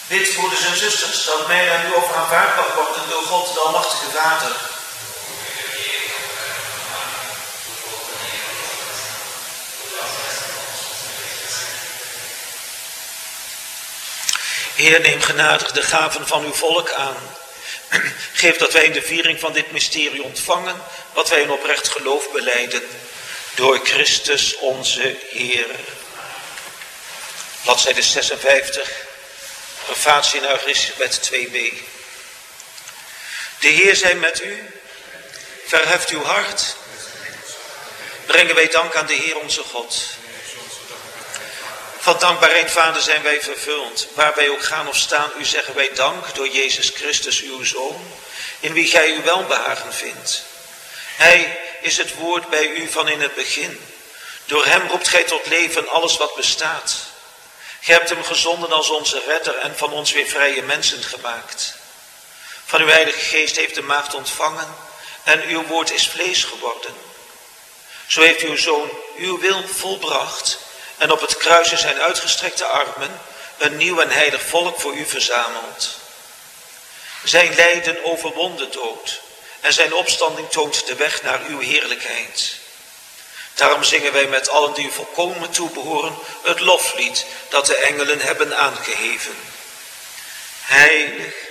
Bid, broeders en zusters, dat mij aan u over aanvaardbaar wordt door God, de Almachtige Vader. Heer, neem genadig de gaven van uw volk aan. Geef dat wij in de viering van dit mysterie ontvangen, wat wij in oprecht geloof belijden. Door Christus onze Heer. Bladzijde 56, Refatie en Eucharistische 2b. De Heer zij met u, verheft uw hart. Brengen wij dank aan de Heer onze God. Van dankbaarheid, Vader, zijn wij vervuld. Waar wij ook gaan of staan, u zeggen wij dank door Jezus Christus, uw Zoon, in wie gij uw welbehagen vindt. Hij is het woord bij u van in het begin. Door hem roept gij tot leven alles wat bestaat. Gij hebt hem gezonden als onze redder en van ons weer vrije mensen gemaakt. Van uw Heilige Geest heeft de maagd ontvangen en uw woord is vlees geworden. Zo heeft uw Zoon uw wil volbracht en op het kruis in zijn uitgestrekte armen een nieuw en heilig volk voor u verzameld. Zijn lijden overwon de dood en zijn opstanding toont de weg naar uw heerlijkheid. Daarom zingen wij met allen die u volkomen toebehoren het loflied dat de engelen hebben aangeheven. Heilig,